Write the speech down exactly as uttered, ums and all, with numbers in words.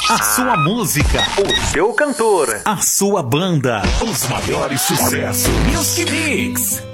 A sua música, o seu cantor, a sua banda, os maiores sucessos. Music Mix.